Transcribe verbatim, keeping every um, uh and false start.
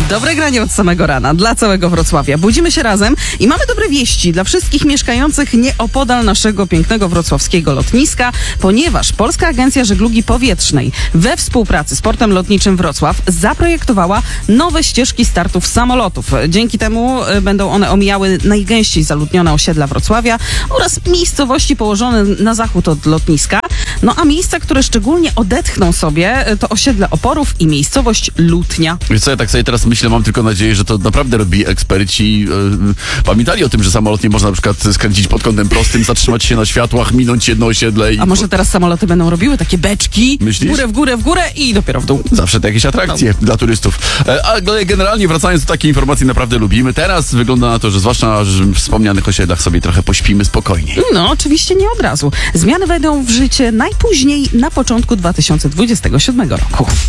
Dobre granie od samego rana dla całego Wrocławia. Budzimy się razem i mamy dobre wieści dla wszystkich mieszkających nieopodal naszego pięknego wrocławskiego lotniska, ponieważ Polska Agencja Żeglugi Powietrznej we współpracy z Portem Lotniczym Wrocław zaprojektowała nowe ścieżki startów samolotów. Dzięki temu będą one omijały najgęściej zaludnione osiedla Wrocławia oraz miejscowości położone na zachód od lotniska. No a miejsca, które szczególnie odetchną sobie, to osiedle Oporów i miejscowość Lutnia. Wiesz co, ja tak sobie teraz myślę, mam tylko nadzieję, że to naprawdę robi eksperci. Yy, pamiętali o tym, że samolot nie można na przykład skręcić pod kątem prostym, zatrzymać się na światłach, minąć jedno osiedle. I A może teraz samoloty będą robiły takie beczki? Myślisz? W górę, w górę, w górę i dopiero w dół. Zawsze to jakieś atrakcje no. dla turystów. E, ale generalnie wracając do takiej informacji, naprawdę lubimy. Teraz wygląda na to, że zwłaszcza w wspomnianych osiedlach sobie trochę pośpimy spokojniej. No, oczywiście nie od razu. Zmiany wejdą w życie najpóźniej na początku dwa tysiące dwudziestego siódmego roku.